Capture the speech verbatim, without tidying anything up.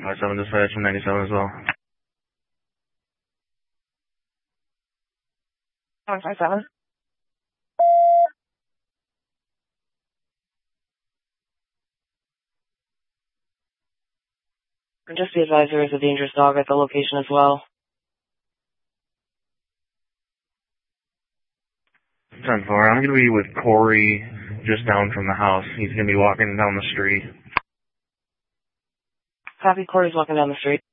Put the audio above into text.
five seven dispatch from ninety-seven as well. one five seven. And just the advisor is a dangerous dog at the location as well. ten four, I'm going to be with Corey just down from the house. He's going to be walking down the street. Copy, Corey's walking down the street.